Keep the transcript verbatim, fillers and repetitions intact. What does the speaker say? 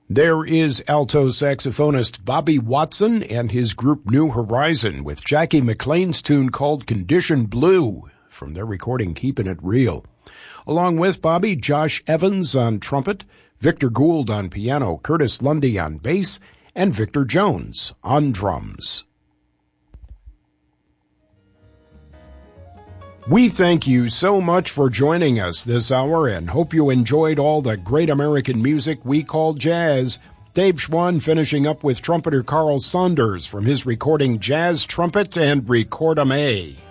There is alto saxophonist Bobby Watson and his group New Horizon with Jackie McLean's tune called Condition Blue from their recording Keepin' It Real. Along with Bobby, Josh Evans on trumpet, Victor Gould on piano, Curtis Lundy on bass, and Victor Jones on drums. We thank you so much for joining us this hour and hope you enjoyed all the great American music we call jazz. Dave Schwann finishing up with trumpeter Carl Saunders from his recording Jazz Trumpet and Record-A-May.